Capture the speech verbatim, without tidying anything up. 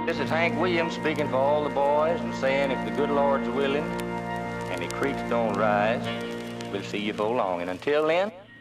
This is Hank Williams speaking for all the boys and saying if the good Lord's willing and the creeks don't rise, we'll see you before long. And until then...